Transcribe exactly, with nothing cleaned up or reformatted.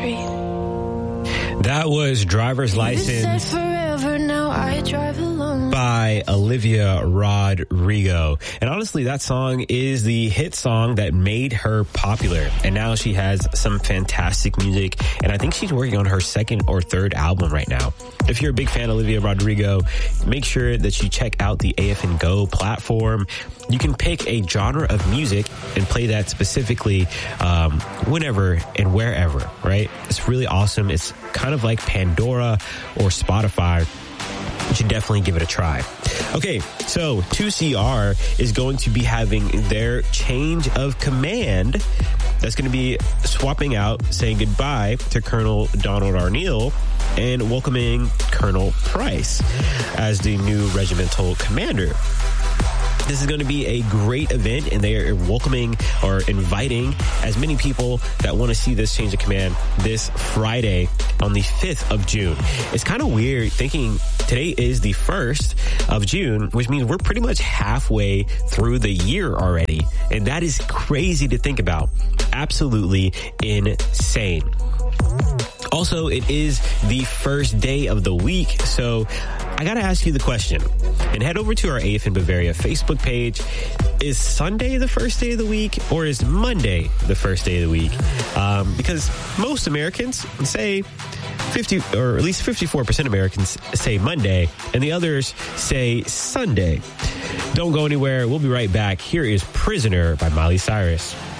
street. That was Driver's License Forever, now I drive alone. by Olivia Rodrigo. And honestly, that song is the hit song that made her popular. And now she has some fantastic music. And I think she's working on her second or third album right now. If you're a big fan of Olivia Rodrigo, make sure that you check out the A F N Go platform. You can pick a genre of music and play that specifically um, whenever and wherever, right? It's really awesome. It's kind of like Pandora or Spotify. You should definitely give it a try. Okay, so two C R is going to be having their change of command. That's going to be swapping out, saying goodbye to Colonel Donald Arneal and welcoming Colonel Price as the new regimental commander. This is going to be a great event, and they are welcoming or inviting as many people that want to see this change of command this Friday on the fifth of June. It's kind of weird thinking today is the first of June, which means we're pretty much halfway through the year already. And that is crazy to think about. Absolutely insane. Also, it is the first day of the week, so I got to ask you the question. And head over to our A F N Bavaria Facebook page. Is Sunday the first day of the week, or is Monday the first day of the week? Um, because most Americans say fifty, or at least fifty-four percent of Americans say Monday, and the others say Sunday. Don't go anywhere. We'll be right back. Here is Prisoner by Miley Cyrus.